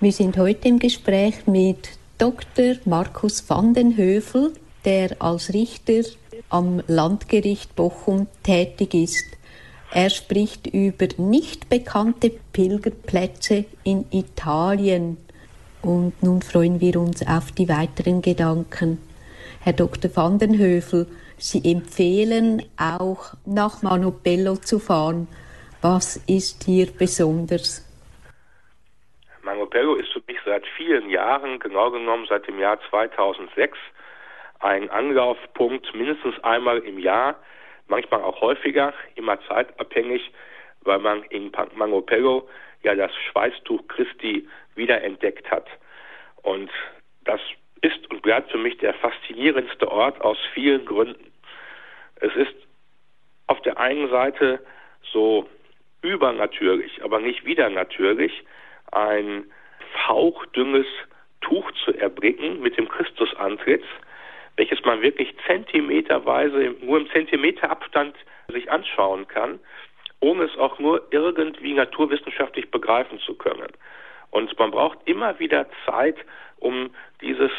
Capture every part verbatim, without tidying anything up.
Wir sind heute im Gespräch mit Doktor Markus van den Hövell, der als Richter am Landgericht Bochum tätig ist. Er spricht über nicht bekannte Pilgerplätze in Italien. Und nun freuen wir uns auf die weiteren Gedanken. Herr Doktor van den Hövell, Sie empfehlen auch nach Manopello zu fahren. Was ist hier besonders? Manopello ist für mich seit vielen Jahren, genau genommen seit dem Jahr zweitausendsechs, ein Anlaufpunkt mindestens einmal im Jahr, manchmal auch häufiger, immer zeitabhängig, weil man in Manopello ja das Schweißtuch Christi wiederentdeckt hat. Und das ist und bleibt für mich der faszinierendste Ort aus vielen Gründen. Es ist auf der einen Seite so übernatürlich, aber nicht widernatürlich, ein fauchdünnes Tuch zu erblicken mit dem Christusantlitz, welches man wirklich zentimeterweise, nur im Zentimeterabstand sich anschauen kann, ohne es auch nur irgendwie naturwissenschaftlich begreifen zu können. Und man braucht immer wieder Zeit, um dieses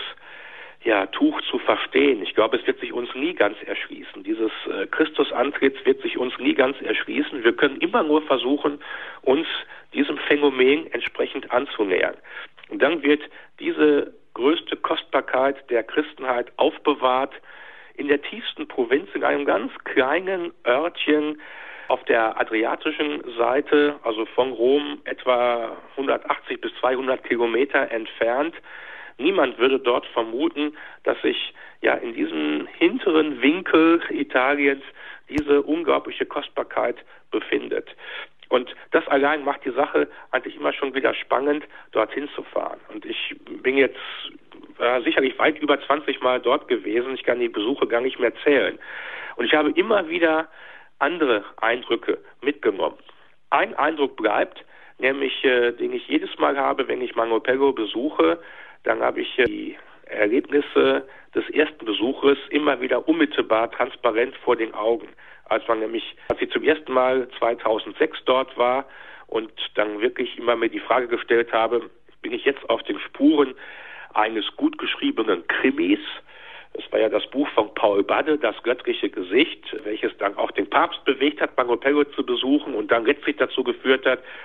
ja, Tuch zu verstehen. Ich glaube, es wird sich uns nie ganz erschließen. Dieses äh, Christusantlitz wird sich uns nie ganz erschließen. Wir können immer nur versuchen, uns diesem Phänomen entsprechend anzunähern. Und dann wird diese größte Kostbarkeit der Christenheit aufbewahrt in der tiefsten Provinz, in einem ganz kleinen Örtchen auf der adriatischen Seite, also von Rom etwa hundertachtzig bis zweihundert Kilometer entfernt. Niemand würde dort vermuten, dass sich ja in diesem hinteren Winkel Italiens diese unglaubliche Kostbarkeit befindet. Und das allein macht die Sache eigentlich immer schon wieder spannend, dorthin zu fahren. Und ich bin jetzt äh, sicherlich weit über zwanzig Mal dort gewesen. Ich kann die Besuche gar nicht mehr zählen. Und ich habe immer wieder andere Eindrücke mitgenommen. Ein Eindruck bleibt, nämlich äh, den ich jedes Mal habe, wenn ich Manopello besuche. Dann habe ich äh, die Erlebnisse des ersten Besuches immer wieder unmittelbar transparent vor den Augen. Als man nämlich, als ich zum ersten Mal zweitausendsechs dort war und dann wirklich immer mir die Frage gestellt habe, bin ich jetzt auf den Spuren eines gut geschriebenen Krimis? Das war ja das Buch von Paul Badde, Das göttliche Gesicht, welches dann auch den Papst bewegt hat, Manopello zu besuchen und dann letztlich dazu geführt hat,